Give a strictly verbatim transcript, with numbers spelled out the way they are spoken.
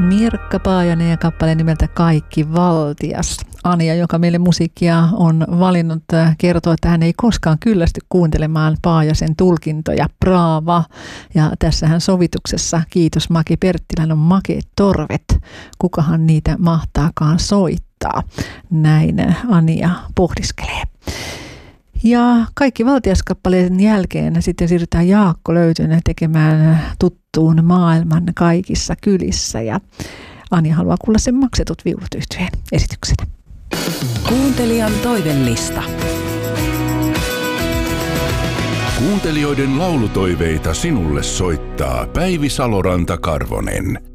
Mirkka Paajanen ja kappale nimeltä Kaikki valtias. Anja, joka meille musiikkia on valinnut, kertoo, että hän ei koskaan kyllästy kuuntelemaan Paajasen tulkintoja. Braava. Ja tässähän sovituksessa, kiitos Maki Perttilän, on makeet torvet. Kukahan niitä mahtaakaan soittaa? Näin Anja pohdiskelee. Ja Kaikki valtiaskappaleen jälkeen sitten siirrytään Jaakko Löytönä tekemään tuttuun maailman kaikissa kylissä. Ja Anja haluaa kuulla sen Maksetut viulut -yhtyeen esityksenä. Kuuntelijan toivellista. Kuuntelijoiden laulutoiveita sinulle soittaa Päivi Saloranta-Karvonen.